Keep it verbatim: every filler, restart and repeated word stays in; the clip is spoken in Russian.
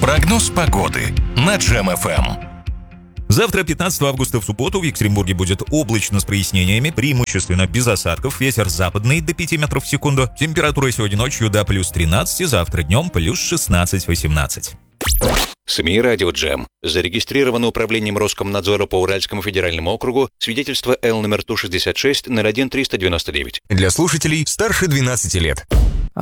Прогноз погоды на Джем эф эм. Завтра, пятнадцатого августа, в субботу, в Екатеринбурге будет облачно с прояснениями, преимущественно без осадков, ветер западный до пяти метров в секунду. Температура сегодня ночью до плюс тринадцать, завтра днем плюс шестнадцать-восемнадцать. СМИ «Радио Джем». Зарегистрировано управлением Роскомнадзора по Уральскому федеральному округу свидетельство Л номер Ту шестьдесят шесть ноль один триста девяносто девять. Для слушателей старше двенадцати лет.